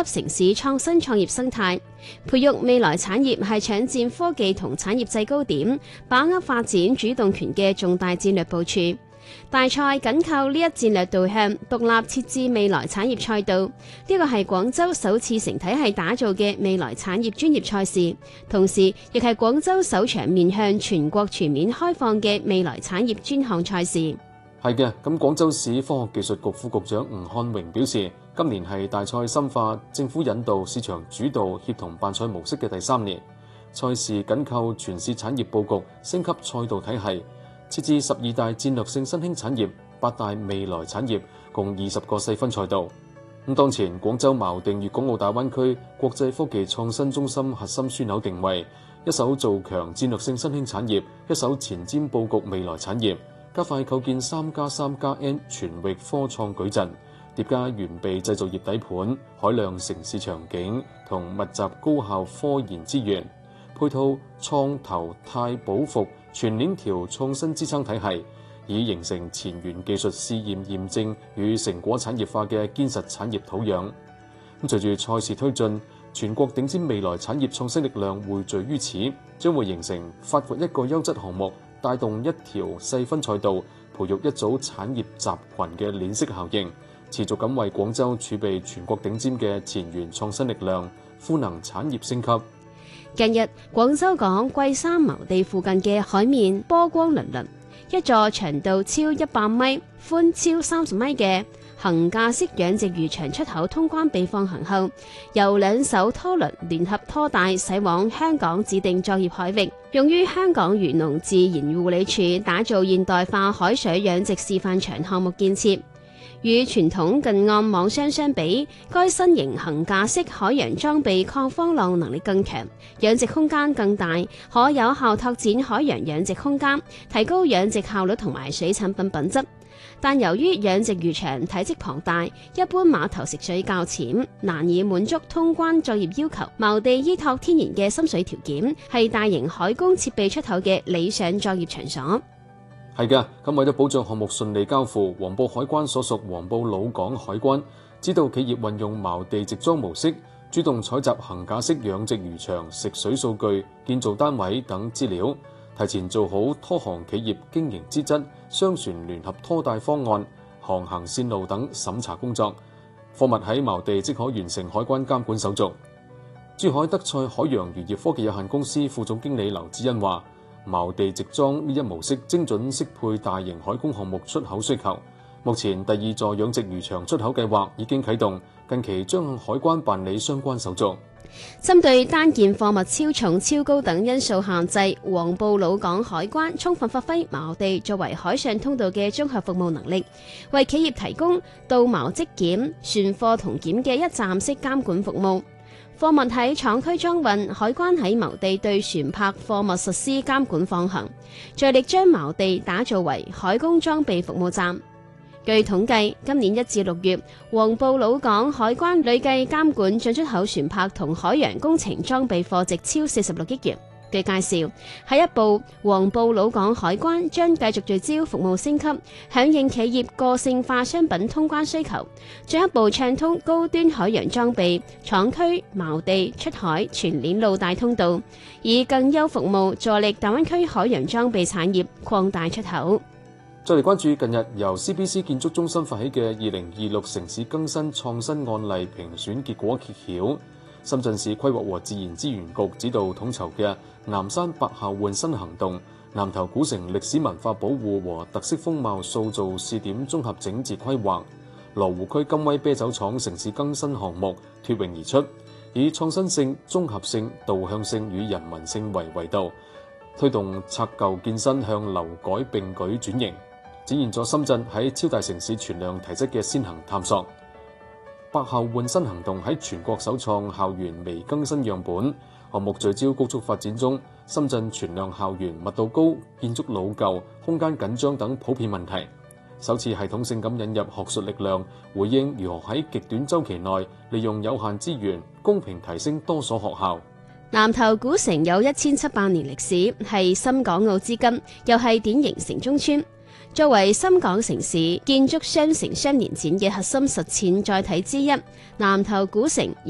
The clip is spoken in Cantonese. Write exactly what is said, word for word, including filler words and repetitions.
城市創新創業生態，培育未來產業係搶佔科技同產業制高點、把握發展主動權嘅重大戰略部署。大賽緊靠呢一戰略導向，獨立設置未來產業賽道。呢個係廣州首次成體系打造嘅未來產業專業賽事，同時亦係廣州首場面向全國全面開放嘅未來產業專項賽事。 係嘅，咁廣州市科學技術局副局長吳漢榮表示，今年係大賽深化政府引導、市場主導協同辦賽模式嘅第三年。賽事緊靠全市產業佈局，升級賽道體系。設置十二大戰略性新興產業、八大未來產業，共二十個細分賽道。咁當前廣州錨定粵港澳大灣區國際科技創新中心核心樞紐定位，一手做強戰略性新興產業，一手前瞻佈局未來產業，加快構建三加三加 N 全域科創矩陣，疊加完備製造業底盤、海量城市場景同密集高效科研資源，配套創投貸保服全鏈條創新支撐體系，以形成前沿技術試驗驗證與成果產業化嘅堅實產業土壤。咁隨住賽事推進，全國頂尖未來產業創新力量匯聚於此，將會形成發掘一個優質項目，帶動一條細分賽道，培育一組產業集群嘅鏈式效應，持續咁為廣州儲備全國頂尖嘅前沿創新力量，賦能產業升級。 近日，廣州港桂山錨地附近嘅海面波光粼粼，一座長度超一百米、寬超三十米嘅桁架式養殖漁場出口通關被放行後，由兩艘拖輪聯合拖帶駛往香港指定作業海域，用於香港漁農自然護理署打造現代化海水養殖示範場項目建設。與傳統近岸網箱相比，該新型桁架式海洋裝備抗風浪能力更強，養殖空間更大，可有效拓展海洋養殖空間，提高養殖效率同埋水產品品質。但由於養殖漁場體積龐大，一般碼頭食水較淺，難以滿足通關作業要求。錨地依託天然嘅深水條件，係大型海工設備出口嘅理想作業場所。 係嘅，咁為咗保障項目順利交付，黃埔海關所屬黃埔老港海關指導企業運用錨地直裝模式，主動採集桁架式養殖漁場食水數據、建造單位等資料，提前做好拖航企業經營資質、雙船聯合拖帶方案、航行線路等審查工作，貨物喺錨地即可完成海關監管手續。珠海德賽海洋漁業科技有限公司副總經理劉子欣話，錨地直裝呢一模式精準適配大型海工項目出口需求。目前第二座養殖漁場出口計劃已經啟動，近期將向海關辦理相關手續。 針對單件貨物超重、超高等因素限制，黃埔老港海關充分發揮錨地作為海上通道嘅綜合服務能力，為企業提供到錨即檢、船貨同檢嘅一站式監管服務。貨物喺廠區裝運，海關喺錨地對船舶貨物實施監管放行，着力將錨地打造為海工裝備服務站。據統計，今年一至六月，黃埔老港海關累計監管進出口船舶同海洋工程裝備貨值超四十六億元。據介紹，下一步黃埔老港海關將繼續聚焦服務升級，響應企業個性化商品通關需求，進一步暢通高端海洋裝備廠區、錨地出海全鏈路大通道，以更優服務助力大灣區海洋裝備產業擴大出口。 再嚟關注近日由 C B C 建築中心發起嘅二零二六城市更新創新案例評選結果揭曉。深圳市規劃和自然資源局指導統籌嘅南山百校換新行動、南頭古城歷史文化保護和特色風貌塑造試點綜合整治規劃、羅湖區金威啤酒廠城市更新項目脫穎而出，以創新性、綜合性、導向性與人民性為維度，推動拆舊建新向樓改並舉轉型，展現咗深圳喺超大城市存量提質嘅先行探索。百校換新行動喺全國首創校園微更新樣本項目，聚焦高速發展中深圳存量校園密度高、建築老舊、空間緊張等普遍問題，首次系統性咁引入學術力量，回應如何喺極短週期內利用有限資源，公平提升多所學校。 南頭古城有一千七百年歷史，係深港澳之根，又係典型城中村。作為深港城市建築雙城雙年展嘅核心實踐載體之一，南頭古城